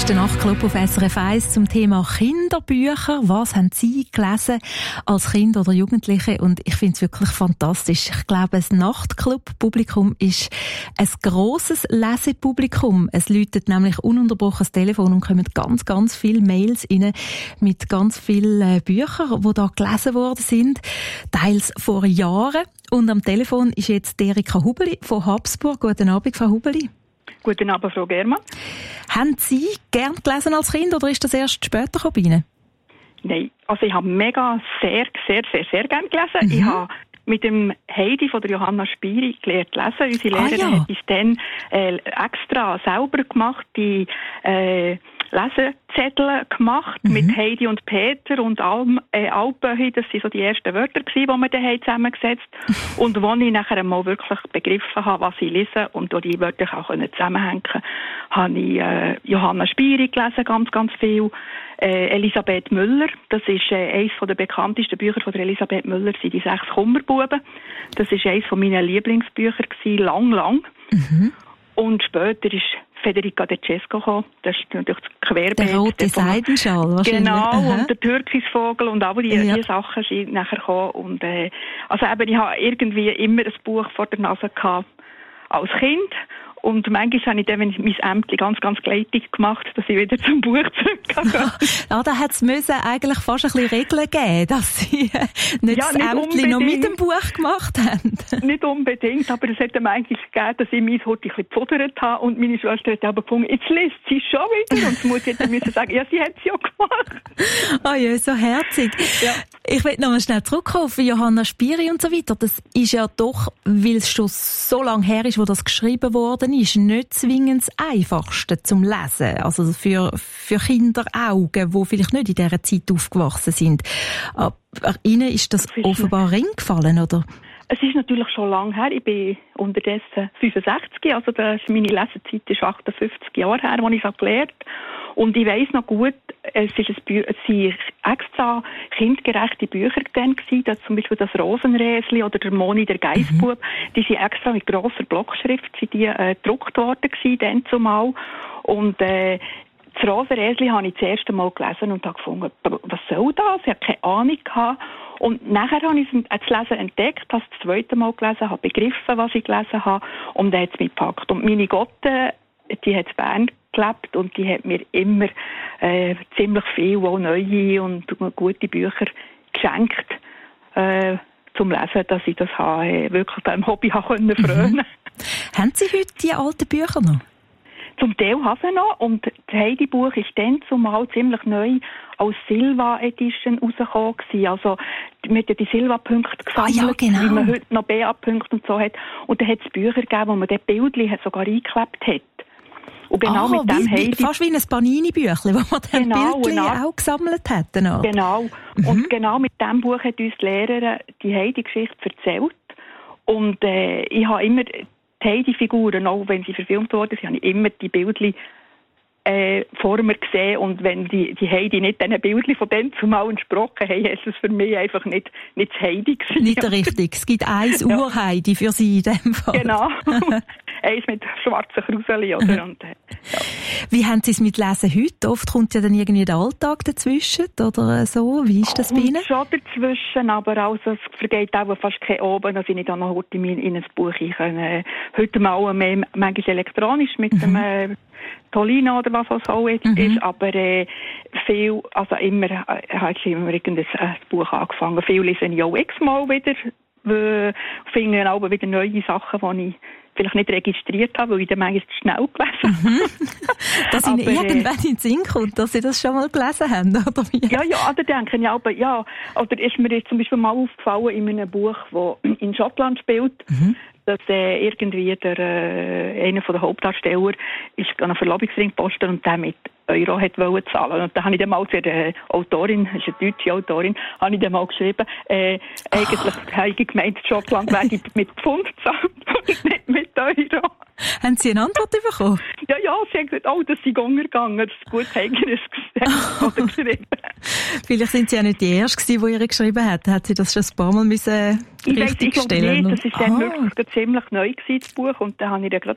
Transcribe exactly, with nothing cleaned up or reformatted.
ist der Nachtclub auf S R F eins zum Thema Kinderbücher. Was haben Sie gelesen als Kind oder Jugendliche? Und ich finde es wirklich fantastisch. Ich glaube, das Nachtclub-Publikum ist ein grosses Lesepublikum. Es läutet nämlich ununterbrochen das Telefon und kommen ganz, ganz viele Mails rein mit ganz vielen Büchern, die da gelesen worden sind. Teils vor Jahren. Und am Telefon ist jetzt Erika Hubeli von Habsburg. Guten Abend, Frau Hubeli. Guten Abend, Frau Germann. Haben Sie gern gelesen als Kind oder ist das erst später bei Ihnen? Nein, also ich habe mega sehr, sehr, sehr, sehr gern gelesen. Mhm. Ich habe mit dem Heidi von der Johanna Spiri gelernt lesen. Unsere Lehrerin ah, ja. hat uns dann äh, extra selber gemacht, die äh, Lesezettel gemacht mhm. mit Heidi und Peter und Alm, äh, Alpöhi. Das waren so die ersten Wörter, die wir dann zusammengesetzt haben. Und wo ich nachher mal wirklich begriffen habe, was ich lese und die Wörter auch zusammenhängen können, habe ich äh, Johanna Spiri gelesen, ganz, ganz viel. Äh, Elisabeth Müller, das ist äh, eines der bekanntesten Bücher von der Elisabeth Müller, sind die sechs Kummerbuben. Das war eines meiner Lieblingsbücher gewesen, lang, lang. Mhm. Und später ist Federica De Cesco gekommen. Das ist natürlich das Querbeet. Der rote Seidenschal wahrscheinlich. Genau, Aha. und der Türkisvogel und all die, ja. die Sachen sind nachher gekommen. Und, äh, also eben, ich habe irgendwie immer ein Buch vor der Nase gehabt als Kind. Und manchmal habe ich dann, wenn ich mein Ämtchen ganz, ganz gleitig gemacht, dass ich wieder zum Buch zurückgehe. Ja, da hat es eigentlich fast ein bisschen Regeln geben, dass Sie äh, nicht ja, das nicht Ämtchen noch mit dem Buch gemacht haben. Nicht unbedingt, aber es hat dann eigentlich gegeben, dass ich mein Hut ein bisschen gefordert habe und meine Schwester hat aber gefunden, jetzt liest sie schon wieder. Und die Mutter hätte müssen sagen, ja, sie hat es ja gemacht. Oh ja, so herzig. Ja. Ich will noch mal schnell zurückkommen auf Johanna Spiri und so weiter. Das ist ja doch, weil es schon so lange her ist, wo das geschrieben worden ist, nicht zwingend das Einfachste zum Lesen. Also für, für Kinderaugen, die vielleicht nicht in dieser Zeit aufgewachsen sind. Aber Ihnen ist das offenbar reingefallen, oder? Es ist natürlich schon lange her. Ich bin unterdessen fünfundsechzig, also das ist meine Lesezeit ist achtundfünfzig Jahre her, als ich es gelernt habe. Und ich weiss noch gut, es ist ein Bü- es sind extra kindgerechte Bücher dann gewesen, das zum Beispiel das Rosenräsli oder der Moni, der Geissbub, mhm. die sind extra mit grosser Blockschrift sind die, äh, gedruckt worden gewesen, dann zumal. Und, äh, das Rosenräsli habe ich das erste Mal gelesen und habe gefunden, was soll das? Ich hatte keine Ahnung gehabt. Und nachher habe ich das Lesen entdeckt, habe das zweite Mal gelesen, habe begriffen, was ich gelesen habe und dann hat es mich gepackt. Und meine Gotte, die hat in Bern gelebt und die hat mir immer äh, ziemlich viel, auch neue und gute Bücher geschenkt äh, zum Lesen, dass ich das habe, äh, wirklich beim Hobby habe können frönen. Mhm. Haben Sie heute die alten Bücher noch? Zum Teil habe ich noch. Und das Heidi-Buch ist dann zumal ziemlich neu als Silva-Edition rausgekommen. Also, mit den Silva-Punkten gesammelt, ah, ja, genau. wie man heute noch B A-Punkte und so hat. Und dann hat es Bücher gegeben, wo man dort Bildchen sogar eingeklebt hat. Und genau ah, mit dem wie, Heidi... Fast wie ein Panini-Büchlein, wo man dann genau, Bildchen genau. auch gesammelt hat. Danach. Genau. Mhm. Und genau mit diesem Buch hat uns die Lehrerin die Heidi-Geschichte erzählt. Und äh, ich habe immer... Die Heidi-Figuren, auch wenn sie verfilmt wurden, habe ich immer die Bildchen äh, vor mir gesehen. Und wenn die, die Heidi nicht diesen Bildchen von dem zumal entsprochen haben, ist es für mich einfach nicht, nicht das Heidi gewesen. Nicht richtig. Es gibt eins ja. Ur-Heidi für Sie in dem Fall. Genau. Eins mit schwarzen Kruseli, oder? Und, äh, ja. Wie haben Sie es mit Lesen heute? Oft kommt ja dann irgendwie der Alltag dazwischen, oder so. Wie ist das bei Ihnen? Schon dazwischen, aber also, es vergeht auch fast kein Oben, dass ich nicht auch noch heute in, in ein Buch kann. Äh, heute mal mehr, manchmal elektronisch mit mhm. dem äh, Tolino oder was es auch jetzt mhm. ist, aber äh, viel, also immer, äh, habe ich immer irgendein äh, Buch angefangen. Viel lese ich auch x-mal wieder, äh, finde auch wieder neue Sachen, die ich vielleicht nicht registriert habe, weil ich dann manchmal zu schnell gelesen habe. Mhm. Dass Ihnen irgendwann in den Sinn kommt, dass Sie das schon mal gelesen haben, oder wie? Ja, ja, da denke ich aber, ja. Oder ist mir jetzt zum Beispiel mal aufgefallen in einem Buch, das in Schottland spielt, mhm. dass äh, irgendwie der, äh, einer der Hauptdarsteller ist an einen Verlobungsring gepostet und der mit Euro hat wollen zahlen. Und da habe ich dann mal für die Autorin, das ist eine deutsche Autorin, habe ich dann mal geschrieben, äh, oh. eigentlich habe ich gemeint, Schottland werde mit Pfund gezahlt und nicht mit Euro. Haben Sie eine Antwort bekommen? Ja, ja, sie haben gesagt, oh, das ist untergegangen, das ist gut eigenes oder geschrieben. Vielleicht sind Sie ja nicht die Erste, die ihr geschrieben hat. Hat sie das schon ein paar Mal müssen richtig ich stellen? Nicht, das war dann wirklich ziemlich neu gewesen, das Buch, und dann habe ich dann gerade